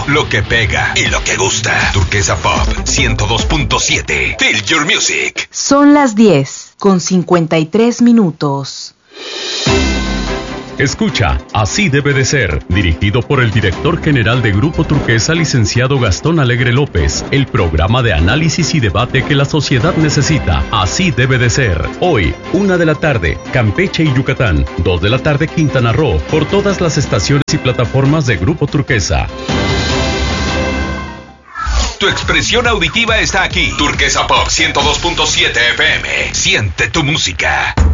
lo que pega y lo que gusta. Turquesa Pop 102.7. Feel your music. Son las 10:53. Escucha, Así debe de ser, dirigido por el director general de Grupo Turquesa, licenciado Gastón Alegre López, el programa de análisis y debate que la sociedad necesita. Así debe de ser. Hoy, 1 de la tarde, Campeche y Yucatán, 2 de la tarde, Quintana Roo, por todas las estaciones y plataformas de Grupo Turquesa. Tu expresión auditiva está aquí. Turquesa Pop 102.7 FM. Siente tu música.